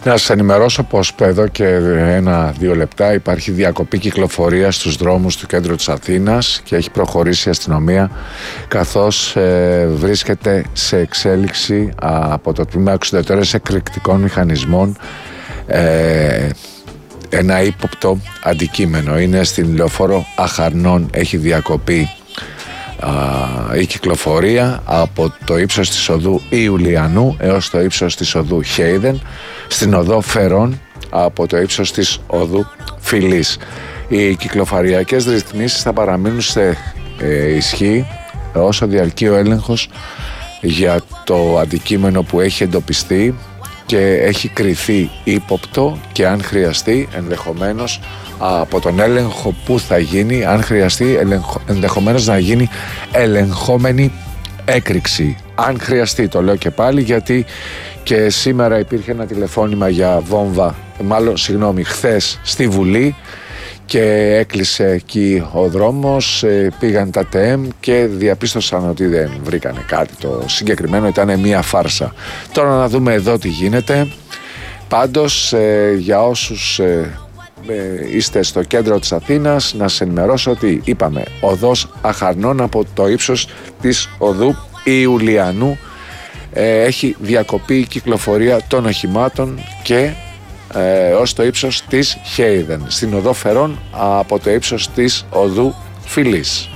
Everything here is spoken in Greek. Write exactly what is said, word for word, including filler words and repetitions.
Να σας ενημερώσω πως εδώ και ένα-δύο λεπτά υπάρχει διακοπή κυκλοφορία στους δρόμους του κέντρου της Αθήνας και έχει προχωρήσει η αστυνομία, καθώς ε, βρίσκεται σε εξέλιξη από το τμήμα εξουδετερές εκρηκτικών μηχανισμών ε, ένα ύποπτο αντικείμενο. Είναι στην λεωφόρο Αχαρνών, έχει διακοπεί Uh, η κυκλοφορία από το ύψος της οδού Ιουλιανού έως το ύψος της οδού Χέιδεν, στην οδό Φερών από το ύψος της οδού Φιλής. Οι κυκλοφοριακές ρυθμίσεις θα παραμείνουν σε ε, ισχύ όσο διαρκεί ο έλεγχος για το αντικείμενο που έχει εντοπιστεί και έχει κριθεί ύποπτο, και αν χρειαστεί ενδεχομένως από τον έλεγχο που θα γίνει, αν χρειαστεί ενδεχομένως να γίνει ελεγχόμενη έκρηξη. Αν χρειαστεί, το λέω και πάλι, γιατί και σήμερα υπήρχε ένα τηλεφώνημα για βόμβα, μάλλον συγγνώμη, χθες στη Βουλή, και έκλεισε εκεί ο δρόμος, πήγαν τα ΤΕΜ και διαπίστωσαν ότι δεν βρήκανε κάτι το συγκεκριμένο, ήταν μια φάρσα. Τώρα να δούμε εδώ τι γίνεται. Πάντως για όσους είστε στο κέντρο της Αθήνας, να σας ενημερώσω ότι είπαμε οδός Αχαρνών από το ύψος της οδού Ιουλιανού ε, έχει διακοπεί η κυκλοφορία των οχημάτων και ε, ως το ύψος της Χέιδεν, στην οδό Φερών από το ύψος της οδού Φιλής.